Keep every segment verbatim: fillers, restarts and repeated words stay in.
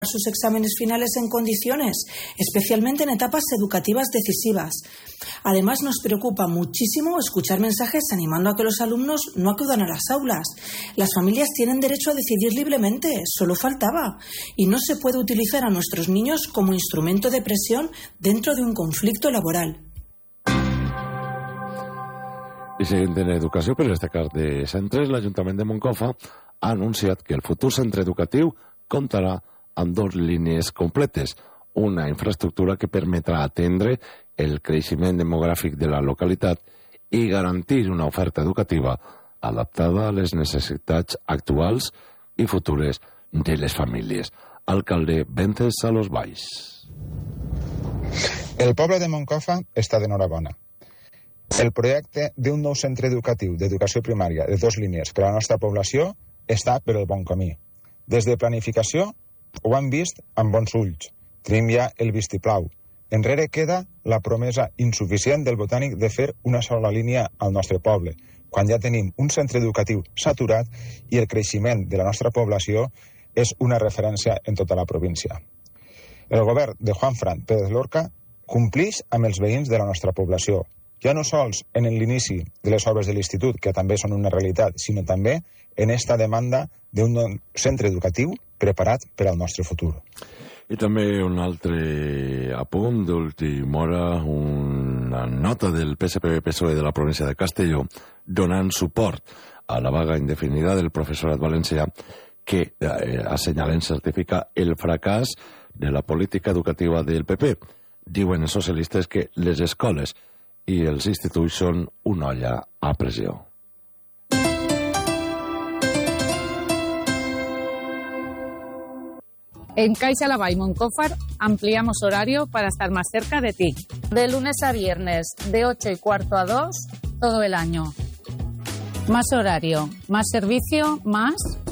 sus exámenes finales en condiciones, especialmente en etapas educativas decisivas. Además, nos preocupa muchísimo escuchar mensajes animando a que los alumnos no acudan a las aulas. Las familias tienen derecho a decidir libremente, solo faltaba. Y no se puede utilizar a nuestros niños como instrumento de presión dentro de un conflicto laboral. I seguint en educació, per destacar de centres, l'Ajuntament de Moncofa ha anunciat que el futur centre educatiu comptarà amb dues línies completes, una infraestructura que permetrà atendre el creixement demogràfic de la localitat i garantir una oferta educativa adaptada a les necessitats actuals i futures de les famílies. Alcalde Vences Salos Valls. El poble de Moncofa està d'enhorabona. El projecte d'un nou centre educatiu d'educació primària de dues línies per a la nostra població està per el bon camí. Des de planificació ho han vist amb bons ulls. Tenim ja el vistiplau. Enrere queda la promesa insuficient del Botànic de fer una sola línia al nostre poble, quan ja tenim un centre educatiu saturat i el creixement de la nostra població és una referència en tota la província. El govern de Juanfran Pérez Lorca complix amb els veïns de la nostra població, ja no sols en l'inici de les obres de l'institut, que també són una realitat, sinó també en esta demanda d'un centre educatiu preparat per al nostre futur. I també un altre apunt d'última hora, una nota del P S P P S O E de la província de Castelló donant suport a la vaga indefinida del professorat valencià que eh, assenyalen certifica el fracàs de la política educativa del P P. Diuen els socialistes que les escoles i els instituts són una olla a pressió. En Caixa Laval Moncófar ampliamos horario para estar más cerca de ti. De lunes a viernes, de ocho y cuarto a dos, todo el año. Más horario, más servicio, más...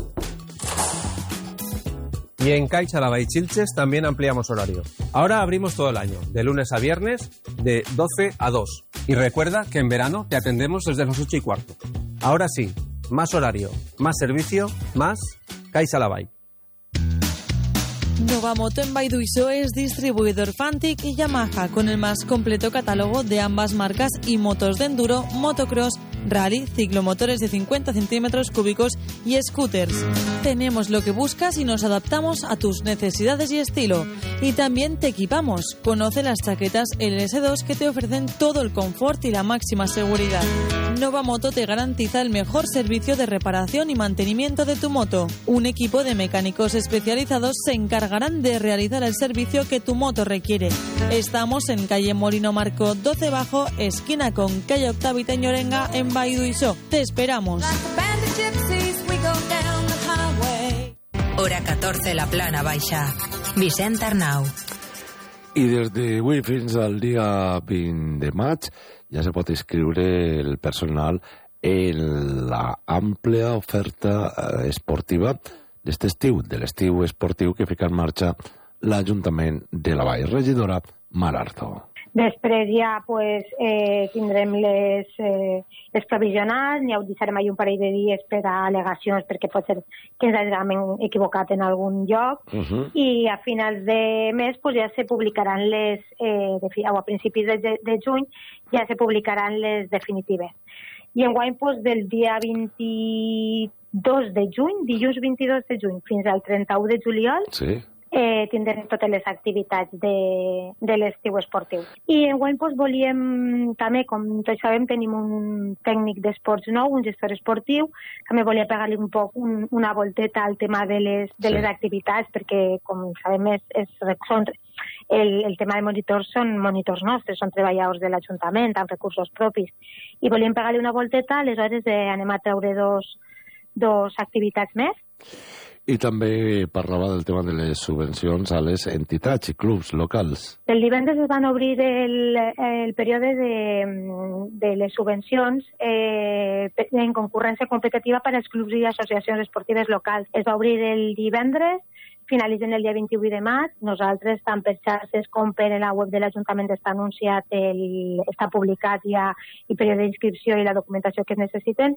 Y en Caixa Laval y Chilches también ampliamos horario. Ahora abrimos todo el año, de lunes a viernes, de doce a dos. Y recuerda que en verano te atendemos desde las ocho y cuarto. Ahora sí, más horario, más servicio, más Caixa Laval. Novamoto en Baiduiso es distribuidor Fantic y Yamaha con el más completo catálogo de ambas marcas y motos de enduro, motocross, rally, ciclomotores de cincuenta centímetros cúbicos y scooters. Tenemos lo que buscas y nos adaptamos a tus necesidades y estilo. Y también te equipamos. Conoce las chaquetas L S dos que te ofrecen todo el confort y la máxima seguridad. Novamoto te garantiza el mejor servicio de reparación y mantenimiento de tu moto. Un equipo de mecánicos especializados se encargarán de realizar el servicio que tu moto requiere. Estamos en calle Molino Marco doce Bajo, esquina con calle Octavita Ñorenga en Baiduiso. Te esperamos. Hora catorce, la Plana Baixa. Vicent Arnau. I des d'avui fins al dia vint de maig ja se pot inscriure el personal en la àmplia oferta esportiva d'aquest estiu, de l'estiu esportiu que fica en marxa l'Ajuntament de la Vall. Regidora Mar Arzo. Després ja pues, eh, tindrem les, eh, les provisionals, n'hi deixarem un parell de dies per a al·legacions perquè pot ser que ens hàgim equivocat en algun lloc uh-huh. i a finals de mes pues, ja se publicaran les, eh, de, o a principis de, de juny ja se publicaran les definitives. I enguany pues, del dia vint-i-dos de juny, dilluns vint-i-dos de juny fins al trenta-u de juliol sí. Eh, tindrem totes les activitats de, de l'estiu esportiu. I enguany doncs, volíem també, com tots sabem, tenim un tècnic d'esports nou, un gestor esportiu, també volia pegar-li un poc un, una volteta al tema de les, de les sí. activitats, perquè, com sabem, és, és, són, el, el tema de monitors són monitors nostres, són treballadors de l'Ajuntament, amb recursos propis, i volíem pegar-li una volteta, aleshores eh, anem a treure dos, dos activitats més. I també parlava del tema de les subvencions a les entitats i clubs locals. El divendres es van obrir el, el període de, de les subvencions eh, en concurrència competitiva per als clubs i associacions esportives locals. Es va obrir el divendres, finalitzen el dia vint-i-vuit de maig. Nosaltres, tant per xarxes com per la web de l'Ajuntament, està anunciat, el, està publicat ja el període d'inscripció i la documentació que es necessiten.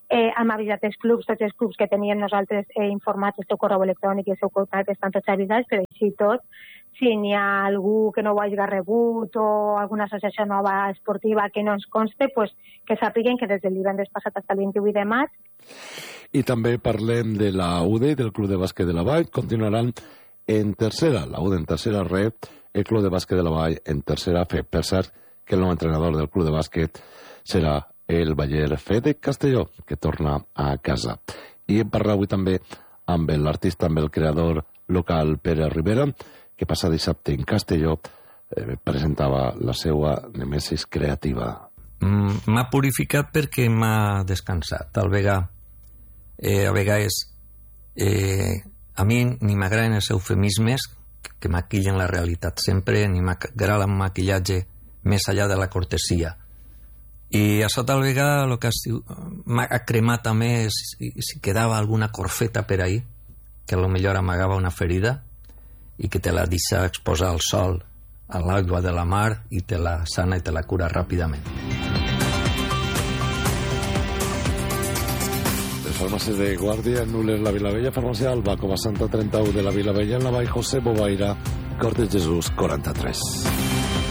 Eh, hem avisat els clubs, tots els clubs que teníem nosaltres eh, informats, el seu correu electrònic i el seu contacte estan tots avisats, però així tot, si n'hi ha algú que no ho hagi rebut o alguna associació nova esportiva que no ens conste, pues, que sàpiguen que des del divendres passat fins el vint-i-vuit de maig. I també parlem de la U D E i del Club de Bàsquet de la Vall. Continuaran en tercera, la U D E en tercera re, el Club de Bàsquet de la Vall en tercera fe. Per cert, que el nou entrenador del Club de Bàsquet serà el baller Fede Castelló, que torna a casa. I hem parlat avui també amb l'artista, amb el creador local Pere Rivera, que passat dissabte en Castelló eh, presentava la seva nemesis creativa. Mm, m'ha purificat perquè m'ha descansat. Al vegà, eh, a vegades, eh, a mi ni m'agraden els eufemismes que maquillen la realitat sempre, ni m'agrada el maquillatge més allà de la cortesia. I això tal vegada el que m'ha cremat també és si, si quedava alguna corfeta per ahí, que a lo millor amagava una ferida i que te la deixa exposar al sol, a l'aigua de la mar, i te la sana i te la cura ràpidament. Les farmàcies de Guàrdia, Nules, la Vilavella, farmàcia Alba, com a Santa trenta-u de la Vilavella, en la Vall José Bovaira, Cort de Jesús, quaranta-tres.